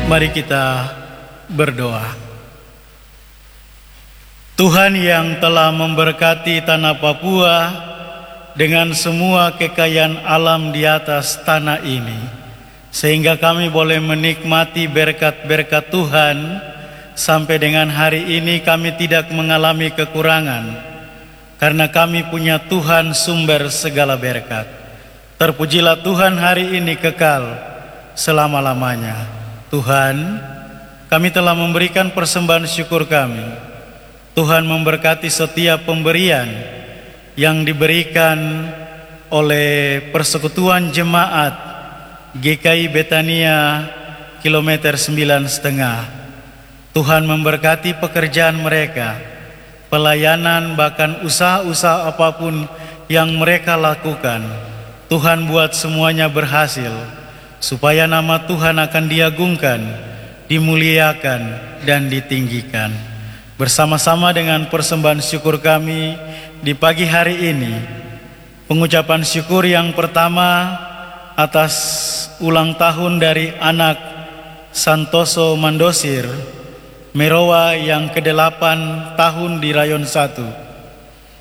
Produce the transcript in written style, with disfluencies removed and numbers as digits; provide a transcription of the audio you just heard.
Mari kita berdoa. Tuhan yang telah memberkati tanah Papua dengan semua kekayaan alam di atas tanah ini, sehingga kami boleh menikmati berkat-berkat Tuhan sampai dengan hari ini kami tidak mengalami kekurangan, karena kami punya Tuhan sumber segala berkat. Terpujilah Tuhan hari ini kekal selama-lamanya. Tuhan, kami telah memberikan persembahan syukur kami. Tuhan memberkati setiap pemberian yang diberikan oleh Persekutuan Jemaat GKI Betania kilometer 9,5. Tuhan memberkati pekerjaan mereka, pelayanan, bahkan usaha-usaha apapun yang mereka lakukan. Tuhan buat semuanya berhasil, supaya nama Tuhan akan diagungkan, dimuliakan, dan ditinggikan. Bersama-sama dengan persembahan syukur kami di pagi hari ini, pengucapan syukur yang pertama atas ulang tahun dari anak Santoso Mandosir Merowa yang ke-8 tahun di Rayon 1.